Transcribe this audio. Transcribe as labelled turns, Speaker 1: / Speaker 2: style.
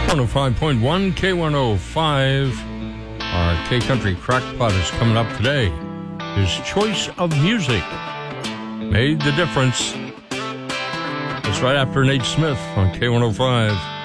Speaker 1: 105.1 K105. Our K-Country Crackpot is coming up today. His choice of music made the difference. That's right after Nate Smith on K105.